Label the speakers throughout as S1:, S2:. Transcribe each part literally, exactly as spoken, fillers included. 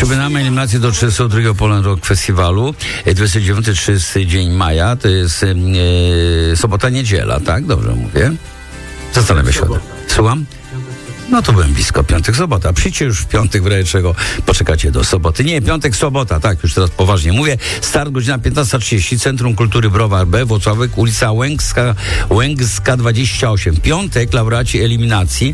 S1: Przypominamy eliminację do trzydziestego drugiego Poland Rock Festiwalu. dwudziestego dziewiątego trzydziestego dzień maja, to jest e, sobota, niedziela, tak? Dobrze mówię? Zastanawiam się. Słucham? No to byłem blisko, piątek, sobota. Przyjdźcie już w piątek, w razie czego poczekacie do soboty. Nie, piątek, sobota, tak, już teraz poważnie mówię. Start godzina piętnasta trzydzieści, Centrum Kultury Browar B, Włocławek, ulica Łęcka, Łęcka dwadzieścia osiem. Piątek, laureaci eliminacji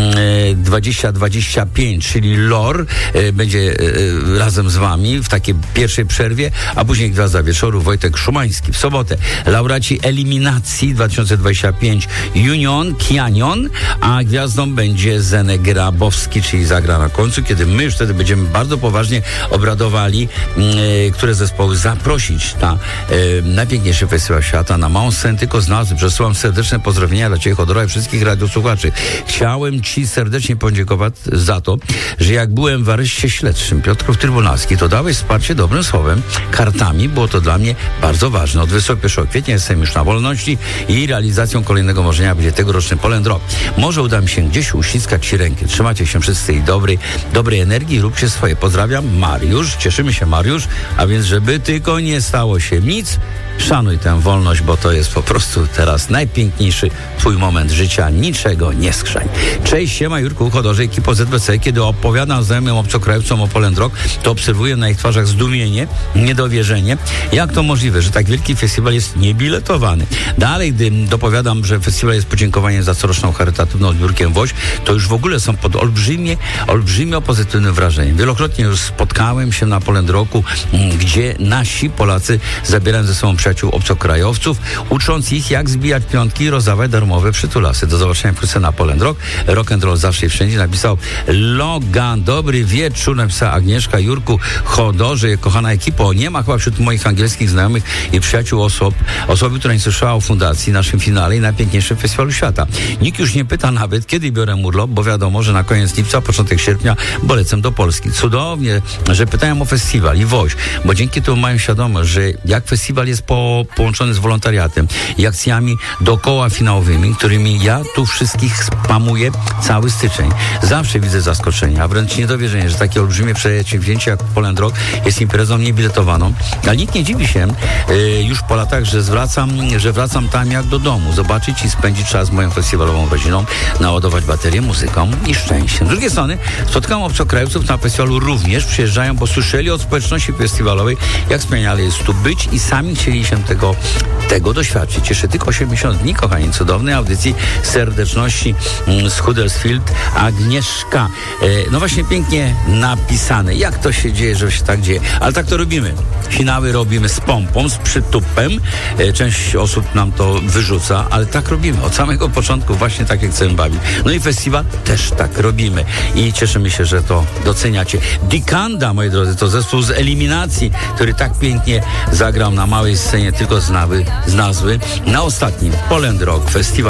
S1: e, dwadzieścia dwadzieścia pięć, czyli L O R e, będzie e, razem z wami w takiej pierwszej przerwie, a później Gwiazda Wieczoru, Wojtek Szumański. W sobotę laureaci eliminacji dwa tysiące dwadzieścia pięć Union, Kianion, a gwiazdą będzie Zene Grabowski, czyli zagra na końcu, kiedy my już wtedy będziemy bardzo poważnie obradowali, e, które zespoły zaprosić na e, najpiękniejszy festiwal świata, na małą scenę tylko z nazwy. Przesyłam serdeczne pozdrowienia dla Ciebie, Chodora, i wszystkich radiosłuchaczy. Chciałem Ci serdecznie podziękować za to, że jak byłem w areszcie śledczym Piotrków Trybunalski, to dałeś wsparcie dobrym słowem, kartami. Było to dla mnie bardzo ważne. Od dwudziestego pierwszego kwietnia jestem już na wolności i realizacją kolejnego marzenia będzie tegoroczny Poland Rock. Może uda mi się gdzieś uściskać Ci rękę. Trzymajcie się wszyscy i dobrej, dobrej energii, róbcie swoje. Pozdrawiam, Mariusz. Cieszymy się, Mariusz. A więc, żeby tylko nie stało się nic, szanuj tę wolność, bo to jest po prostu teraz najpiękniejszy Twój moment życia. Niczego nie skrzań. Cześć, siema, Jurku, Chodorze, ekipo Z B C. Kiedy opowiadam znajomym obcokrajowcom o Poland Rock, to obserwuję na ich twarzach zdumienie, niedowierzenie. Jak to możliwe, że tak wielki festiwal jest niebiletowany? Dalej, gdy dopowiadam, że festiwal jest podziękowaniem za coroczną charytatywną zbiórkę Woź, to już w ogóle są pod olbrzymie, olbrzymio pozytywnym wrażeniem. Wielokrotnie już spotkałem się na Poland Rocku, gdzie nasi Polacy zabierają ze sobą przyjaciół obcokrajowców, ucząc ich, jak zbijać piątki i rozdawać darmowe przytulasy. Do zobaczenia wkrótce na Poland Rock. Rock and roll zawsze i wszędzie, napisał Logan. Dobry wieczór, napisała Agnieszka. Jurku, Chodorze, kochana ekipo, nie ma chyba wśród moich angielskich znajomych i przyjaciół osób, osoby, która nie słyszała o fundacji, naszym finale i najpiękniejszym festiwalu świata. Nikt już nie pyta nawet, kiedy biorę urlop, bo wiadomo, że na koniec lipca, początek sierpnia, bo lecę do Polski. Cudownie, że pytają o festiwal i Woź, bo dzięki temu mają świadomość, że jak festiwal jest po, połączony z wolontariatem i akcjami dookoła finałowymi, którymi ja tu wszystkich spamuję cały styczeń. Zawsze widzę zaskoczenia, a wręcz niedowierzenie, że takie olbrzymie przedsięwzięcie jak Poland Rock jest imprezą niebiletowaną. Ale nikt nie dziwi się yy, już po latach, że zwracam, że wracam tam jak do domu, zobaczyć i spędzić czas z moją festiwalową rodziną, naładować baterię muzyką i szczęściem. Z drugiej strony spotkałem obcokrajowców na festiwalu, również przyjeżdżają, bo słyszeli od społeczności festiwalowej, jak wspaniale jest tu być i sami chcieli się tego, tego doświadczyć. Jeszcze tylko osiemdziesiąt dni, kochani, cudownej audycji serdeczności z Huddersfield. Agnieszka. E, no właśnie pięknie napisane. Jak to się dzieje, że się tak dzieje? Ale tak to robimy. Finały robimy z pompą, z przytupem. E, część osób nam to wyrzuca, ale tak robimy. Od samego początku właśnie tak jak chcemy bawić. No i festiwal też tak robimy. I cieszymy się, że to doceniacie. Dikanda, moi drodzy, to zespół z eliminacji, który tak pięknie zagrał na małej scenie, tylko z nazwy, z nazwy na ostatnim Poland Rock Festival.